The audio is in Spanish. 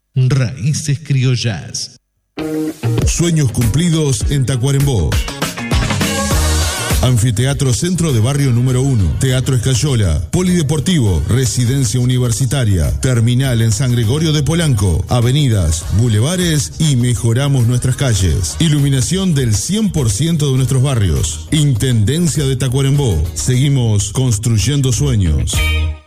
Raíces criollas. Sueños cumplidos en Tacuarembó. Anfiteatro Centro de Barrio número 1, Teatro Escayola, Polideportivo, Residencia Universitaria, Terminal en San Gregorio de Polanco, avenidas, bulevares y mejoramos nuestras calles. Iluminación del 100% de nuestros barrios. Intendencia de Tacuarembó. Seguimos construyendo sueños.